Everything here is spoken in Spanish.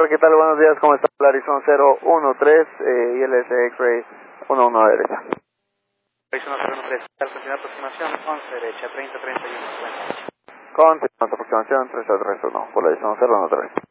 ¿qué tal? Buenos días, ¿cómo está? Horizon 013 ILS X-Ray 11 a derecha. Horizon 013, estación aproximación 11 derecha, 30-31, cuenta. Con aproximación 331, por Horizon 013.